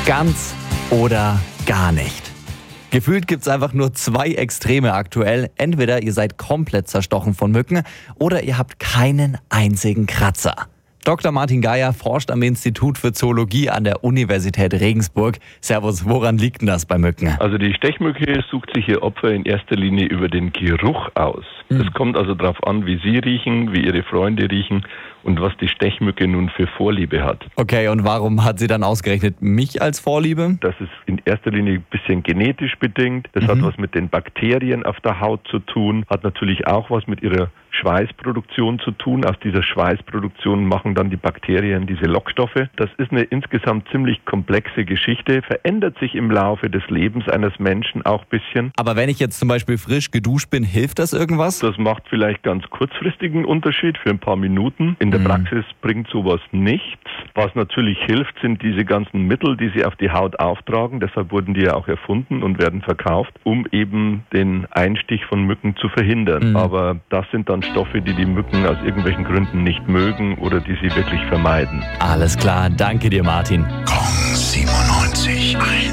Ganz oder gar nicht. Gefühlt gibt es einfach nur zwei Extreme aktuell. Entweder ihr seid komplett zerstochen von Mücken oder ihr habt keinen einzigen Kratzer. Dr. Martin Geier forscht am Institut für Zoologie an der Universität Regensburg. Servus, woran liegt denn das bei Mücken? Also die Stechmücke sucht sich ihr Opfer in erster Linie über den Geruch aus. Es kommt also darauf an, wie sie riechen, wie ihre Freunde riechen und was die Stechmücke nun für Vorliebe hat. Okay, und warum hat sie dann ausgerechnet mich als Vorliebe? Das ist in erster Linie ein bisschen genetisch bedingt. Das hat was mit den Bakterien auf der Haut zu tun, hat natürlich auch was mit ihrer Schweißproduktion zu tun. Aus dieser Schweißproduktion machen dann die Bakterien diese Lockstoffe. Das ist eine insgesamt ziemlich komplexe Geschichte, verändert sich im Laufe des Lebens eines Menschen auch ein bisschen. Aber wenn ich jetzt zum Beispiel frisch geduscht bin, hilft das irgendwas? Das macht vielleicht ganz kurzfristigen Unterschied für ein paar Minuten. In der Praxis bringt sowas nichts. Was natürlich hilft, sind diese ganzen Mittel, die sie auf die Haut auftragen. Deshalb wurden die ja auch erfunden und werden verkauft, um eben den Einstich von Mücken zu verhindern. Aber das sind dann Stoffe, die die Mücken aus irgendwelchen Gründen nicht mögen oder die sie wirklich vermeiden. Alles klar, danke dir, Martin. Kong 97.1